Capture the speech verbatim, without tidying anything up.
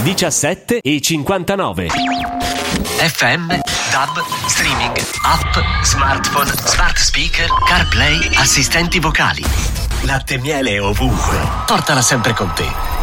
diciassette e cinquantanove. F M, DAB, streaming, app, smartphone, smart speaker, CarPlay, assistenti vocali. Latte e miele ovunque. Portala sempre con te.